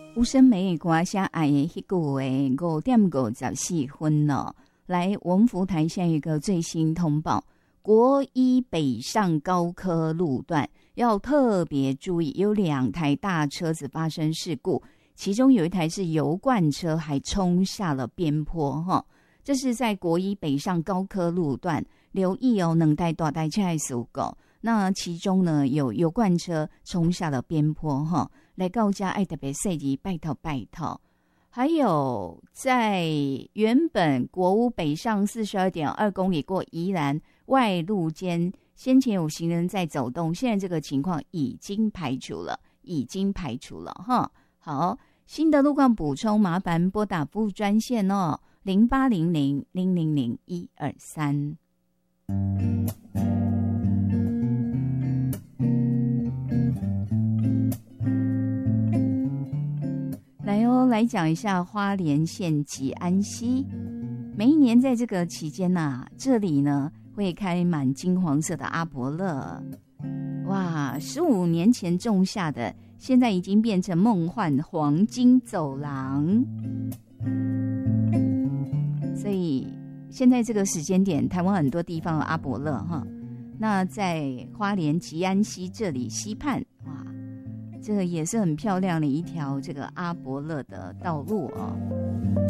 有声美歌声爱的迄句话5:54咯。来，我们福台现在有一个最新通报，国一北上高科路段要特别注意，有2台大车子发生事故，其中有一台是油罐车，还冲下了边坡哈。这是在国一北上高科路段，留意哦，2台大车的事故。那其中呢，有油罐车冲下了边坡哈，来到这爱特别细致，拜托拜托。还有在原本国五北上42.2公里过宜兰外路间，先前有行人在走动，现在这个情况已经排除了哈。好，新的路况补充，麻烦拨打服务专线哦，0800-000-123。来哦，来讲一下花莲县吉安溪。每一年在这个期间啊，这里呢会开满金黄色的阿伯乐。哇，15年前种下的，现在已经变成梦幻黄金走廊。所以现在这个时间点，台湾很多地方有阿伯乐哈。那在花莲吉安溪这里溪畔，哇，这个也是很漂亮的一条这个阿伯乐的道路哦。